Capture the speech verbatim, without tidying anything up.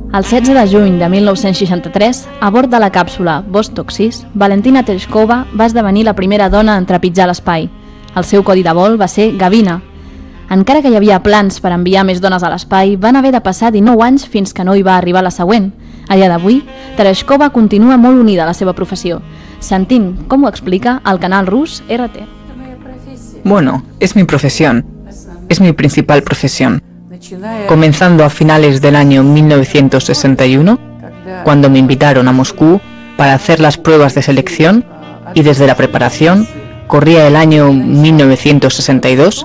El setze de juny de mil nou-cents seixanta-tres, a bord de la càpsula Vostok sis, Valentina Tereshkova va esdevenir la primera dona a trepitjar l'espai. El seu codi de vol va ser Gavina. Encara que hi havia plans per enviar més dones a l'espai, van haver de passar dinou anys fins que no hi va arribar la següent. A dia d'avui, Tereshkova continua molt unida a la seva professió. Sentim com ho explica el canal rus R T. Bueno, es mi profesión. Es mi principal profesión. Comenzando a finales del año mil novecientos sesenta y uno, cuando me invitaron a Moscú para hacer las pruebas de selección, y desde la preparación, corría el año mil novecientos sesenta y dos,